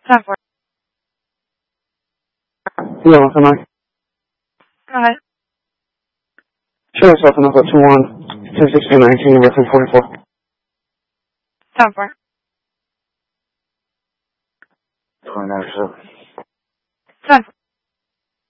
10-4. Yeah, what's the mic? Go ahead. Show yourself enough at 2-1, 10-16-19, record 44. 10-4. 29-7. 10-4.